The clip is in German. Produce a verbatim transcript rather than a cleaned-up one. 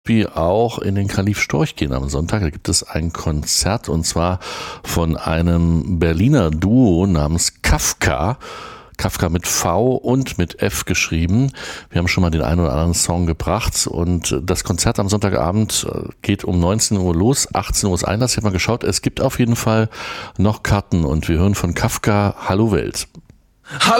Wie auch in den Kalif Storch gehen am Sonntag. Da gibt es ein Konzert und zwar von einem Berliner Duo namens Kafka. Kafka mit V und mit F geschrieben. Wir haben schon mal den einen oder anderen Song gebracht und das Konzert am Sonntagabend geht um neunzehn Uhr los, achtzehn Uhr ist Einlass. Ich habe mal geschaut, es gibt auf jeden Fall noch Karten und wir hören von Kafka Hallo Welt. Hallo